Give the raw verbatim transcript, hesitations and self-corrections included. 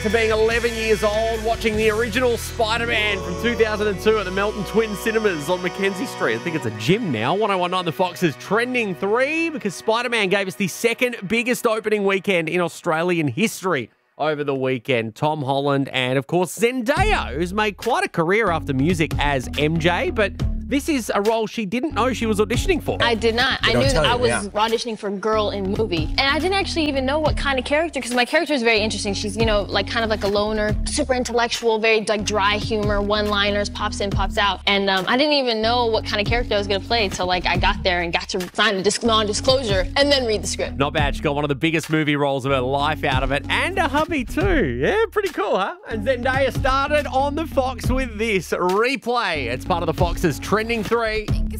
to being eleven years old, watching the original Spider-Man from two thousand two at the Melton Twin Cinemas on Mackenzie Street. I think it's a gym now. one oh one nine The Fox is trending three because Spider-Man gave us the second biggest opening weekend in Australian history over the weekend. Tom Holland and, of course, Zendaya, who's made quite a career after music as M J, but this is a role she didn't know she was auditioning for. I did not. I don't knew tell that I you, was yeah. auditioning for girl in movie. And I didn't actually even know what kind of character, because my character is very interesting. She's, you know, like kind of like a loner, super intellectual, very like dry humor, one-liners, pops in, pops out. And um, I didn't even know what kind of character I was going to play till like I got there and got to sign a disc- non-disclosure and then read the script. Not bad. She got one of the biggest movie roles of her life out of it, and a hubby too. Yeah, pretty cool, huh? And Zendaya started on the Fox with this Replay. It's part of the Fox's trending three.